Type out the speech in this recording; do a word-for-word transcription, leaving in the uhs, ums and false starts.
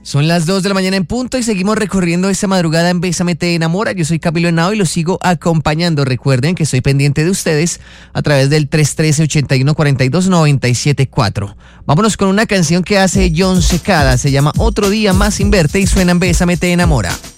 Son las dos de la mañana en punto y seguimos recorriendo esta madrugada en Bésame te enamora. Yo soy Camilo Henao y los sigo acompañando. Recuerden que estoy pendiente de ustedes a través del tres uno tres, ocho uno cuatro dos, nueve siete cuatro. Vámonos con una canción que hace John Secada. Se llama Otro Día Más Sin Verte y suena en Bésame te enamora.